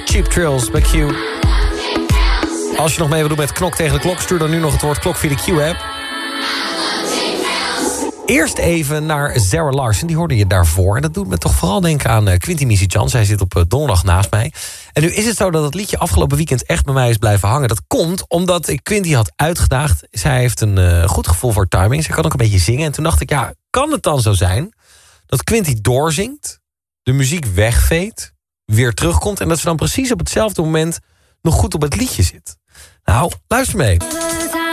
Cheap Thrills bij Q. Als je nog mee wil doen met Knok tegen de Klok... stuur dan nu nog het woord klok via de Q-app. Eerst even naar Zara Larsson, die hoorde je daarvoor. En dat doet me toch vooral denken aan Quinty Mizicjan. Zij zit op donderdag naast mij. En nu is het zo dat het liedje afgelopen weekend echt bij mij is blijven hangen. Dat komt omdat ik Quinty had uitgedaagd. Zij heeft een goed gevoel voor timing. Ze kan ook een beetje zingen. En toen dacht ik, ja, kan het dan zo zijn... dat Quinty doorzingt, de muziek wegveet, weer terugkomt... en dat ze dan precies op hetzelfde moment nog goed op het liedje zit? Nou, luister mee.